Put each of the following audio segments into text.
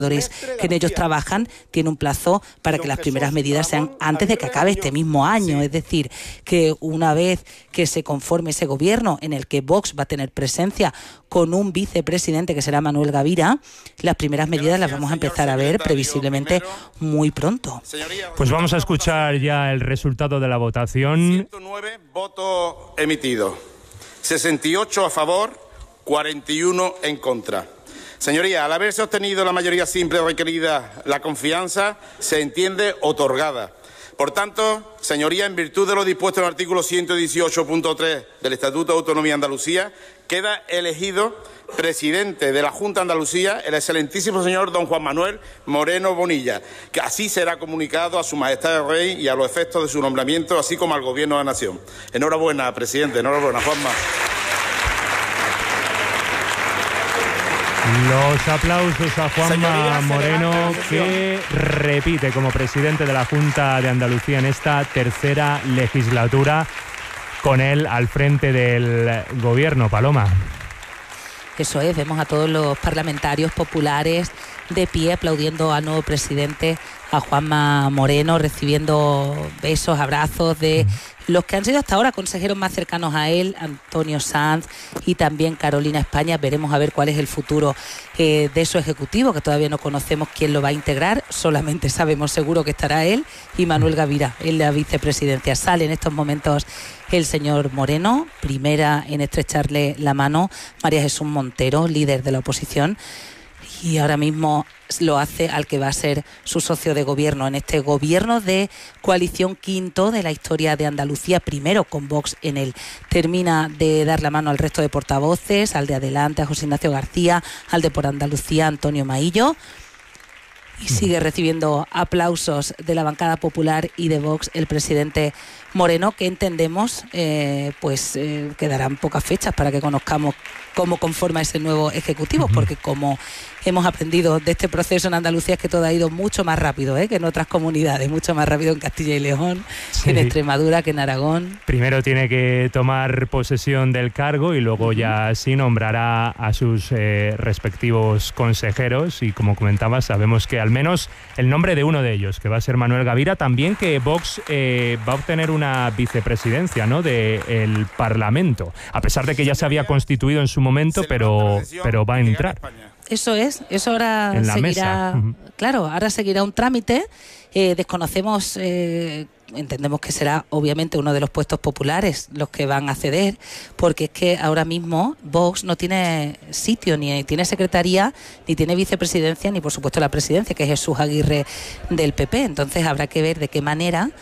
que en ellos trabajan, tiene un plazo para que las primeras medidas sean antes de que acabe este mismo año. Es decir, que una vez que se conforme ese gobierno en el que Vox va a tener presencia con un vicepresidente que será Manuel Gavira, las primeras medidas las vamos a empezar a ver previsiblemente muy pronto. Pues vamos a escuchar ya el resultado de la votación. 109 votos emitidos, 68 a favor, 41 en contra. Señoría, al haberse obtenido la mayoría simple requerida, la confianza se entiende otorgada. Por tanto, señoría, en virtud de lo dispuesto en el artículo 118.3 del Estatuto de Autonomía de Andalucía, queda elegido presidente de la Junta de Andalucía el excelentísimo señor don Juan Manuel Moreno Bonilla, que así será comunicado a Su Majestad el Rey y a los efectos de su nombramiento, así como al Gobierno de la Nación. Enhorabuena, presidente, enhorabuena, Juanma. Los aplausos a Juanma Moreno, que repite como presidente de la Junta de Andalucía en esta tercera legislatura, con él al frente del gobierno. Paloma. Eso es, vemos a todos los parlamentarios populares de pie aplaudiendo al nuevo presidente, a Juanma Moreno, recibiendo besos, abrazos de los que han sido hasta ahora consejeros más cercanos a él, Antonio Sanz y también Carolina España. Veremos a ver cuál es el futuro de su ejecutivo, que todavía no conocemos quién lo va a integrar, solamente sabemos seguro que estará él y Manuel Gavira en la vicepresidencia. Sale en estos momentos el señor Moreno, primera en estrecharle la mano María Jesús Montero, líder de la oposición, y ahora mismo lo hace al que va a ser su socio de gobierno en este gobierno de coalición quinto de la historia de Andalucía, primero con Vox en él. Termina de dar la mano al resto de portavoces, al de Adelante, a José Ignacio García, al de Por Andalucía, Antonio Maillo, y sigue recibiendo aplausos de la bancada popular y de Vox el presidente Moreno, que entendemos quedarán pocas fechas para que conozcamos cómo conforma ese nuevo ejecutivo, porque como hemos aprendido de este proceso en Andalucía es que todo ha ido mucho más rápido que en otras comunidades, mucho más rápido en Castilla y León, que en Extremadura, que en Aragón. Primero tiene que tomar posesión del cargo y luego ya sí nombrará a sus respectivos consejeros, y como comentabas, sabemos que al menos el nombre de uno de ellos, que va a ser Manuel Gavira, también que Vox va a obtener una vicepresidencia, ¿no?, del Parlamento, a pesar de que ya se había constituido en su momento, pero va a entrar. Eso es, eso ahora seguirá, claro, ahora seguirá un trámite. Desconocemos, entendemos que será obviamente uno de los puestos populares los que van a ceder, porque es que ahora mismo Vox no tiene sitio, ni tiene secretaría, ni tiene vicepresidencia, ni por supuesto la presidencia, que es Jesús Aguirre del PP. Entonces habrá que ver de qué manera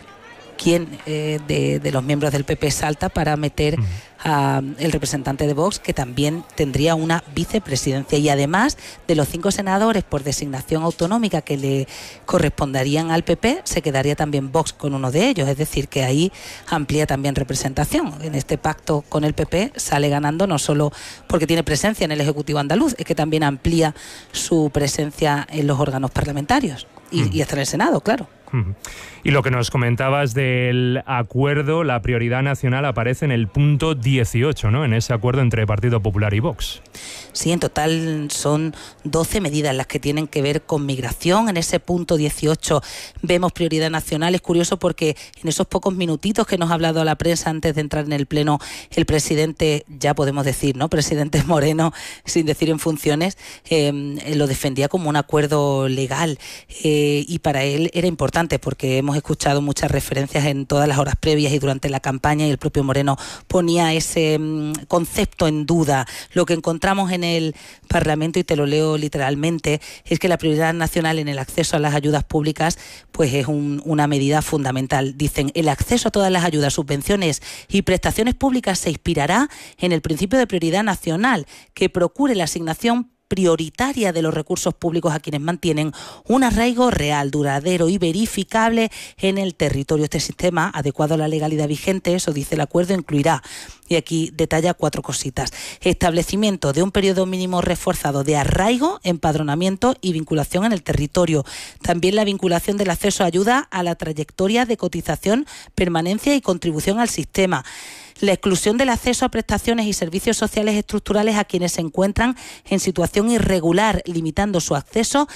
quién de los miembros del PP salta para meter a el representante de Vox, que también tendría una vicepresidencia, y además de los 5 senadores por designación autonómica que le corresponderían al PP, se quedaría también Vox con uno de ellos, es decir, que ahí amplía también representación. En este pacto con el PP sale ganando no solo porque tiene presencia en el Ejecutivo andaluz, es que también amplía su presencia en los órganos parlamentarios y hasta en el Senado, claro. Y lo que nos comentabas del acuerdo, la prioridad nacional aparece en el punto 18, ¿no?, en ese acuerdo entre Partido Popular y Vox. Sí, en total son 12 medidas las que tienen que ver con migración. En ese punto 18 vemos prioridad nacional. Es curioso porque en esos pocos minutitos que nos ha hablado a la prensa antes de entrar en el pleno, el presidente, ya podemos decir, ¿no?, presidente Moreno, sin decir en funciones, lo defendía como un acuerdo legal, y para él era importante porque hemos escuchado muchas referencias en todas las horas previas y durante la campaña, y el propio Moreno ponía ese concepto en duda. Lo que encontramos en el Parlamento, y te lo leo literalmente, es que la prioridad nacional en el acceso a las ayudas públicas pues es una medida fundamental. Dicen, el acceso a todas las ayudas, subvenciones y prestaciones públicas se inspirará en el principio de prioridad nacional, que procure la asignación prioritaria de los recursos públicos a quienes mantienen un arraigo real, duradero y verificable en el territorio. Este sistema, adecuado a la legalidad vigente, eso dice el acuerdo, incluirá, y aquí detalla 4 cositas: establecimiento de un periodo mínimo reforzado de arraigo, empadronamiento y vinculación en el territorio. También la vinculación del acceso a ayuda a la trayectoria de cotización, permanencia y contribución al sistema. la exclusión del acceso a prestaciones y servicios sociales estructurales a quienes se encuentran en situación irregular, limitando su acceso